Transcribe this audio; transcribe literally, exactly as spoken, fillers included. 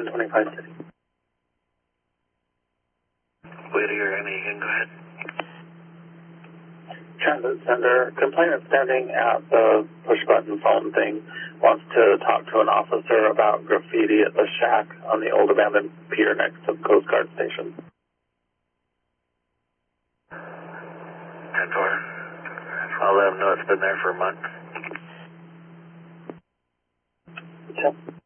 one twenty-five City. Whittier, any, go ahead. Transit Center, complainant standing at the push-button phone thing wants to talk to an officer about graffiti at the shack on the old abandoned pier next to the Coast Guard station. ten four. I'll let them know it's been there for a month. Yep.